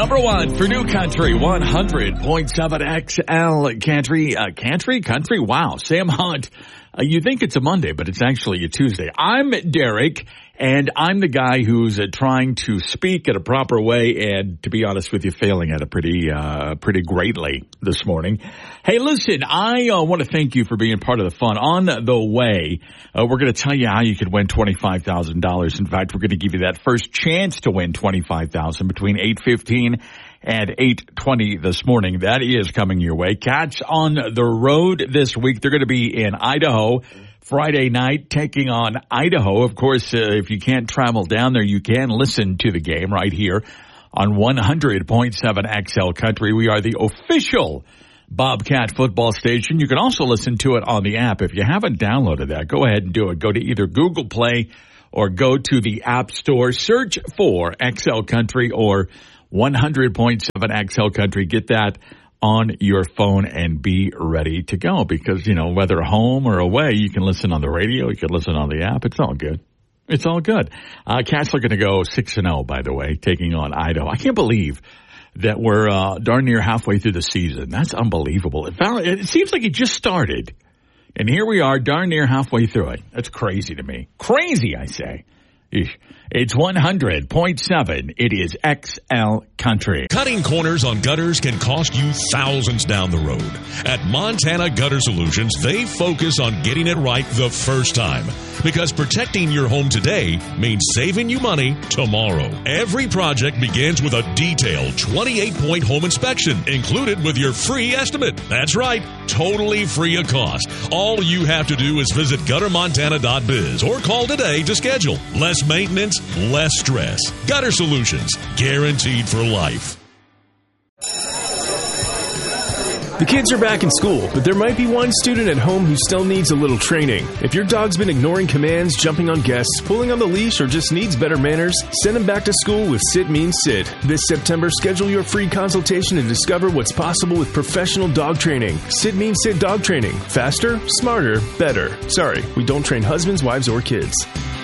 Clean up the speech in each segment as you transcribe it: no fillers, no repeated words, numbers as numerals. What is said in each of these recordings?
Number one for New Country, 100.7 XL Country. Wow, Sam Hunt. You think it's a Monday, but it's actually a Tuesday. I'm Derek, and I'm the guy who's trying to speak in a proper way, and to be honest with you, failing at it pretty greatly this morning. Hey, listen, I want to thank you for being part of the fun. On the way, we're going to tell you how you could win $25,000. In fact, we're going to give you that first chance to win $25,000 between 8:15 and 8:20 this morning. That is coming your way. Cats on the road this week. They're going to be in Idaho Friday night, taking on Idaho. Of course, if you can't travel down there, you can listen to the game right here on 100.7 XL Country. We are the official Bobcat football station. You can also listen to it on the app. If you haven't downloaded that, go ahead and do it. Go to either Google Play or go to the App Store. Search for XL Country or 100.7 XL Country. Get that on your phone and be ready to go because, you know, whether home or away, you can listen on the radio, you can listen on the app. It's all good. It's all good. Cats are going to go 6-0, by the way, taking on Idaho. I can't believe that we're darn near halfway through the season. That's unbelievable. It seems like it just started, and here we are darn near halfway through it. That's crazy to me. Crazy, I say. It's 100.7. It is XL Country. Cutting corners on gutters can cost you thousands down the road. At Montana Gutter Solutions, they focus on getting it right the first time. Because protecting your home today means saving you money tomorrow. Every project begins with a detailed 28-point home inspection included with your free estimate. That's right, totally free of cost. All you have to do is visit guttermontana.biz or call today to schedule. Less maintenance, less stress. Gutter Solutions, guaranteed for life. The kids are back in school, but there might be one student at home who still needs a little training. If your dog's been ignoring commands, jumping on guests, pulling on the leash, or just needs better manners, send him back to school with Sit Means Sit. This September, schedule your free consultation and discover what's possible with professional dog training. Sit Means Sit dog training. Faster, smarter, better. Sorry, we don't train husbands, wives, or kids.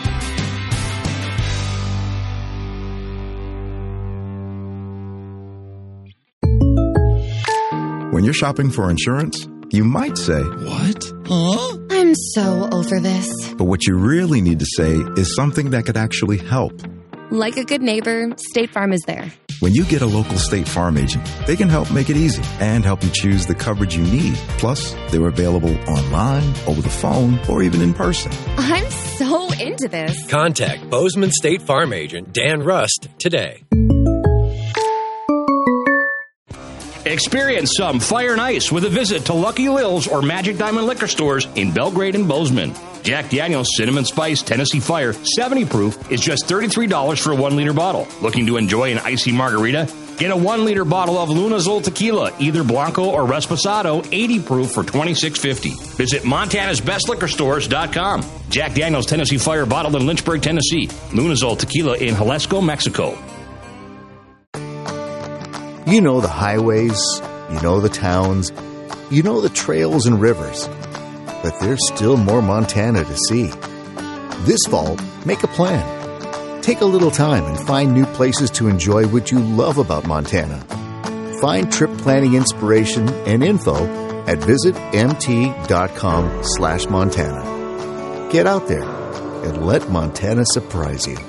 When you're shopping for insurance, you might say, "What? Huh? I'm so over this." But what you really need to say is something that could actually help. Like a good neighbor, State Farm is there. When you get a local State Farm agent, they can help make it easy and help you choose the coverage you need. Plus, they're available online, over the phone, or even in person. I'm so into this. Contact Bozeman State Farm agent Dan Rust today. Experience some fire and ice with a visit to Lucky Lil's or Magic Diamond Liquor Stores in Belgrade and Bozeman. Jack Daniel's Cinnamon Spice Tennessee Fire 70 proof is just $33 for a 1-liter bottle. Looking to enjoy an icy margarita? Get a 1-liter bottle of Lunazol Tequila, either Blanco or Reposado, 80 proof for $26.50. Visit Montana'sBestLiquorStores.com. Jack Daniel's Tennessee Fire bottled in Lynchburg, Tennessee. Lunazol Tequila in Jalisco, Mexico. You know the highways, you know the towns, you know the trails and rivers, but there's still more Montana to see. This fall, make a plan. Take a little time and find new places to enjoy what you love about Montana. Find trip planning inspiration and info at visitmt.com/Montana. Get out there and let Montana surprise you.